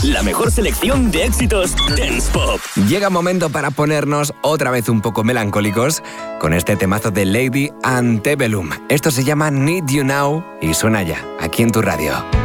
La mejor selección de éxitos dance pop. Llega momento para ponernos otra vez un poco melancólicos con este temazo de Lady Antebellum. Esto se llama Need You Now y suena ya aquí en tu radio.